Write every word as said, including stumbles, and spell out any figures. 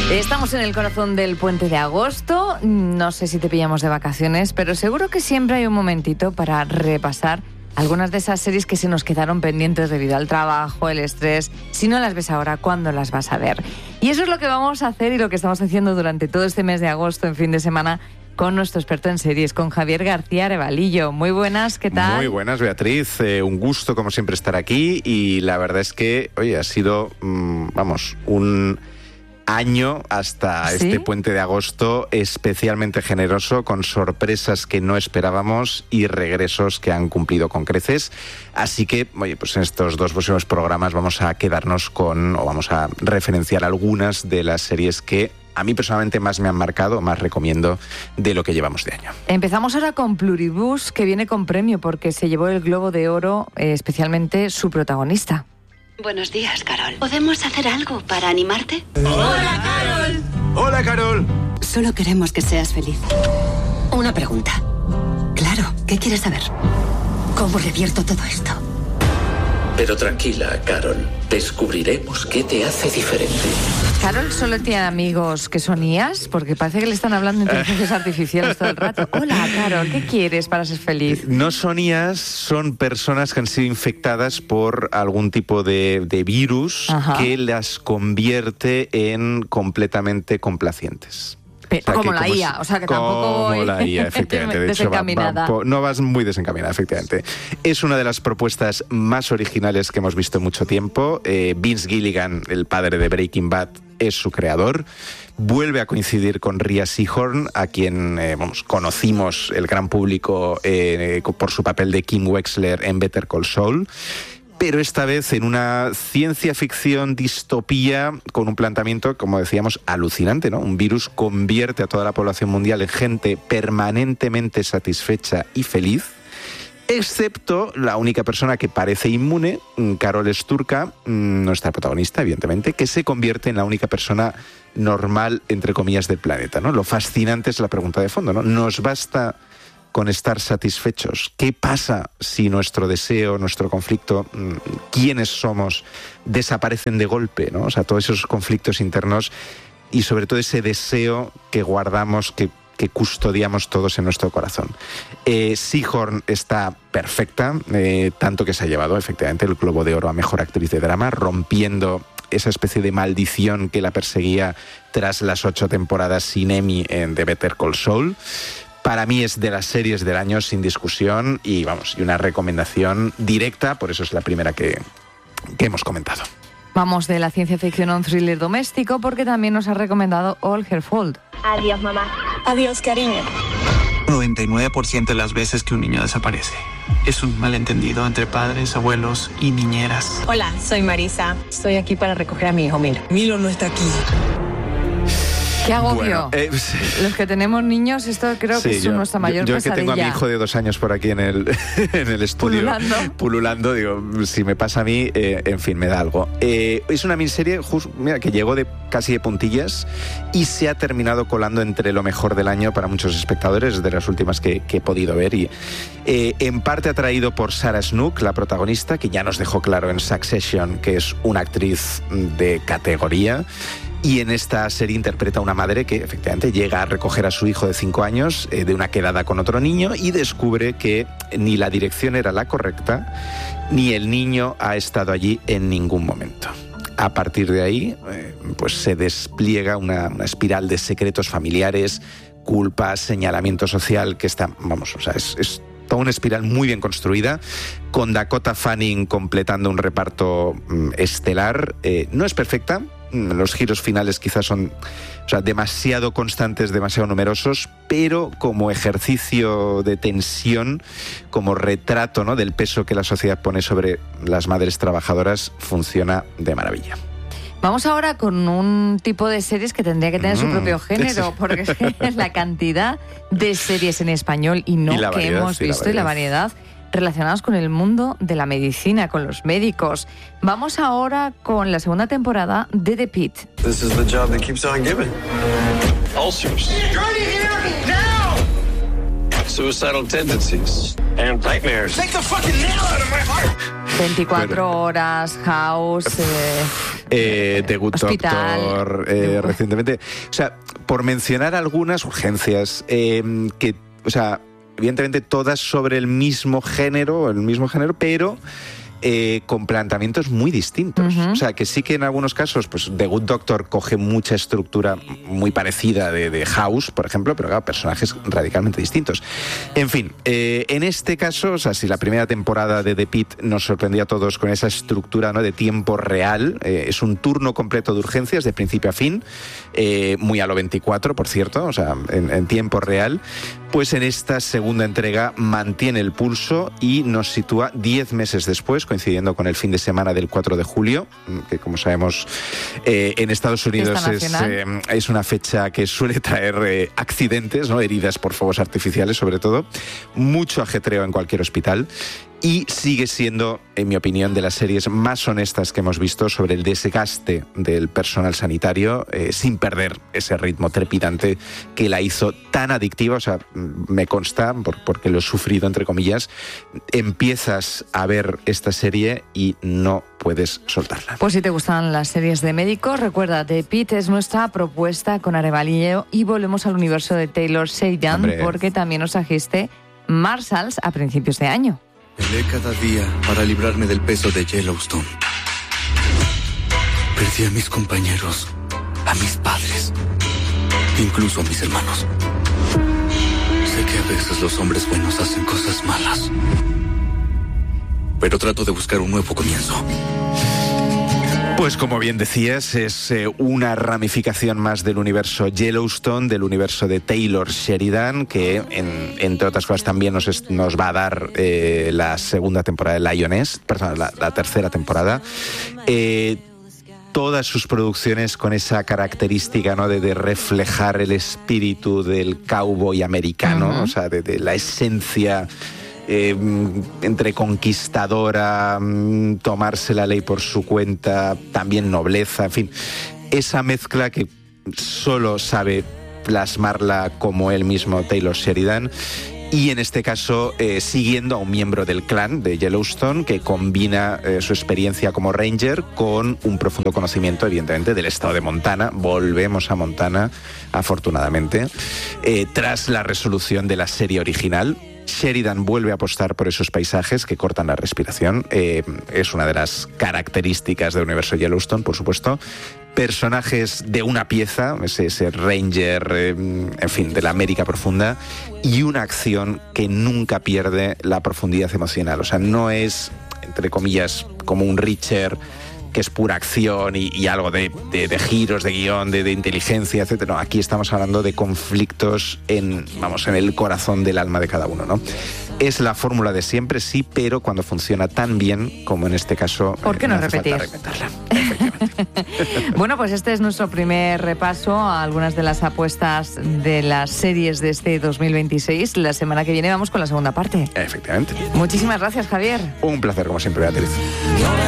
Estamos en el corazón del puente de agosto. No sé si te pillamos de vacaciones, pero seguro que siempre hay un momentito para repasar algunas de esas series que se nos quedaron pendientes debido al trabajo, el estrés. Si no las ves ahora, ¿cuándo las vas a ver? Y eso es lo que vamos a hacer y lo que estamos haciendo durante todo este mes de agosto, en fin de semana, con nuestro experto en series, con Javier García Arevalillo. Muy buenas, ¿qué tal? Muy buenas, Beatriz. Eh, un gusto, como siempre, estar aquí. Y la verdad es que, oye, ha sido, mmm, vamos, un año hasta ¿Sí? este puente de agosto especialmente generoso, con sorpresas que no esperábamos y regresos que han cumplido con creces. Así que, oye, pues en estos dos próximos programas vamos a quedarnos con, o vamos a referenciar algunas de las series que a mí personalmente más me han marcado, más recomiendo de lo que llevamos de año. Empezamos ahora con Pluribus, que viene con premio porque se llevó el Globo de Oro, eh, especialmente su protagonista. Buenos días, Carol. ¿Podemos hacer algo para animarte? ¡Hola, Carol! ¡Hola, Carol! Solo queremos que seas feliz. Una pregunta. Claro, ¿qué quieres saber? ¿Cómo revierto todo esto? Pero tranquila, Carol. Descubriremos qué te hace diferente. Carol solo tiene amigos que son I As, porque parece que le están hablando de inteligencias artificiales todo el rato. Hola, Carol, ¿qué quieres para ser feliz? No son I As, son personas que han sido infectadas por algún tipo de, de virus Ajá. que las convierte en completamente complacientes. Pero, O sea, como que la como I A, es- o sea que como tampoco voy la I A, efectivamente. De hecho, va- va un desencaminada. po- no vas muy desencaminada, efectivamente. Es una de las propuestas más originales que hemos visto en mucho tiempo. Eh, Vince Gilligan, el padre de Breaking Bad, es su creador. Vuelve a coincidir con Rhea Seehorn, a quien eh, vamos, conocimos el gran público eh, por su papel de Kim Wexler en Better Call Saul. Pero esta vez en una ciencia ficción distopía con un planteamiento, como decíamos, alucinante, ¿no? Un virus convierte a toda la población mundial en gente permanentemente satisfecha y feliz, excepto la única persona que parece inmune, Carol Sturka, nuestra protagonista, evidentemente, que se convierte en la única persona normal, entre comillas, del planeta, ¿no? Lo fascinante es la pregunta de fondo, ¿no? ¿Nos basta con estar satisfechos? ¿Qué pasa si nuestro deseo, nuestro conflicto, quiénes somos, desaparecen de golpe, ¿no? O sea, todos esos conflictos internos y sobre todo ese deseo que guardamos, que, que custodiamos todos en nuestro corazón. Eh, Seehorn está perfecta, eh, tanto que se ha llevado efectivamente el Globo de Oro a Mejor Actriz de Drama, rompiendo esa especie de maldición que la perseguía tras las ocho temporadas sin Emmy en The Better Call Saul. Para mí es de las series del año sin discusión y vamos, y una recomendación directa, por eso es la primera que, que hemos comentado. Vamos de la ciencia ficción a un thriller doméstico porque también nos ha recomendado All Her Fault. Adiós, mamá. Adiós, cariño. noventa y nueve por ciento de las veces que un niño desaparece es un malentendido entre padres, abuelos y niñeras. Hola, soy Marisa. Estoy aquí para recoger a mi hijo Milo. Milo no está aquí. ¡Qué agobio! Bueno, eh, Los que tenemos niños, esto creo que Sí, es yo, nuestra mayor yo, yo pesadilla. que tengo a mi hijo de dos años por aquí en el, en el estudio, Pululando. pululando, digo, si me pasa a mí, eh, en fin, me da algo. Eh, es una miniserie just, mira, que llegó de casi de puntillas y se ha terminado colando entre lo mejor del año para muchos espectadores, de las últimas que, que he podido ver. Y eh, en parte atraído por Sarah Snook, la protagonista, que ya nos dejó claro en Succession que es una actriz de categoría. Y en esta serie interpreta a una madre que efectivamente llega a recoger a su hijo de cinco años eh, de una quedada con otro niño y descubre que ni la dirección era la correcta, ni el niño ha estado allí en ningún momento. A partir de ahí, eh, pues se despliega una, una espiral de secretos familiares, culpas, señalamiento social que está, vamos, o sea, es... es toda una espiral muy bien construida, con Dakota Fanning completando un reparto mm, estelar. Eh, no es perfecta, mm, los giros finales quizás son o sea, demasiado constantes, demasiado numerosos, pero como ejercicio de tensión, como retrato, ¿no?, del peso que la sociedad pone sobre las madres trabajadoras, funciona de maravilla. Vamos ahora con un tipo de series que tendría que tener Mm. su propio género, Sí. porque es que es la cantidad de series en español y no Y la que variedad, hemos y la visto y la variedad relacionadas con el mundo de la medicina, con los médicos. Vamos ahora con la segunda temporada de The Pitt. This is the job that keeps on giving. Ulcers. Suicidal tendencies. And nightmares. Take the fucking nail out of my heart! veinticuatro Pero, horas, House, eh, eh, The Good Hospital. Doctor, eh, recientemente. O sea, por mencionar algunas urgencias, eh, que, o sea, evidentemente todas sobre el mismo género, el mismo género, pero Eh, con planteamientos muy distintos. Uh-huh. O sea, que sí que en algunos casos, pues The Good Doctor coge mucha estructura muy parecida de, de House, por ejemplo, pero claro, personajes radicalmente distintos. En fin, eh, en este caso, o sea, si la primera temporada de The Pitt nos sorprendía a todos con esa estructura, ¿no?, de tiempo real, eh, es un turno completo de urgencias de principio a fin, eh, muy a lo veinticuatro, por cierto, o sea, en, en tiempo real, pues en esta segunda entrega mantiene el pulso y nos sitúa diez meses después, coincidiendo con el fin de semana del cuatro de julio, que como sabemos eh, en Estados Unidos es, eh, es una fecha que suele traer eh, accidentes, ¿no?, heridas por fuegos artificiales sobre todo, mucho ajetreo en cualquier hospital. Y sigue siendo, en mi opinión, de las series más honestas que hemos visto sobre el desgaste del personal sanitario, eh, sin perder ese ritmo trepidante que la hizo tan adictiva. O sea, me consta, por, porque lo he sufrido, entre comillas, empiezas a ver esta serie y no puedes soltarla. Pues si te gustan las series de médicos, recuerda, The Pitt es nuestra propuesta con Arevalillo y volvemos al universo de Taylor Sheridan, Hombre. porque también nos trajiste Marshalls a principios de año. Peleé cada día para librarme del peso de Yellowstone. Perdí a mis compañeros, a mis padres, incluso a mis hermanos. Sé que a veces los hombres buenos hacen cosas malas, pero trato de buscar un nuevo comienzo. Pues como bien decías, es eh, una ramificación más del universo Yellowstone, del universo de Taylor Sheridan, que en, entre otras cosas también nos, es, nos va a dar eh, la segunda temporada de Lioness, perdón, la, la tercera temporada. Eh, todas sus producciones con esa característica, ¿no?, de, de reflejar el espíritu del cowboy americano, uh-huh. o sea, de, de la esencia Eh, entre conquistadora, tomarse la ley por su cuenta, también nobleza, en fin, esa mezcla que solo sabe plasmarla como él mismo, Taylor Sheridan, y en este caso eh, siguiendo a un miembro del clan de Yellowstone que combina eh, su experiencia como ranger con un profundo conocimiento, evidentemente, del estado de Montana. Volvemos a Montana, afortunadamente, eh, tras la resolución de la serie original. Sheridan vuelve a apostar por esos paisajes que cortan la respiración. Eh, es una de las características del universo Yellowstone, por supuesto. Personajes de una pieza, ese, ese ranger, eh, en fin, de la América profunda, y una acción que nunca pierde la profundidad emocional. O sea, no es, entre comillas, como un Reacher, que es pura acción y, y algo de, de, de giros de guión, de, de inteligencia, etcétera. No, aquí estamos hablando de conflictos en, vamos, en el corazón del alma de cada uno, ¿no? Es la fórmula de siempre, sí, pero cuando funciona tan bien como en este caso. ¿Por qué no, no repetir? Bueno, pues este es nuestro primer repaso a algunas de las apuestas de las series de este dos mil veintiséis. La semana que viene vamos con la segunda parte. Efectivamente. Muchísimas gracias, Javier. Un placer, como siempre, Beatriz.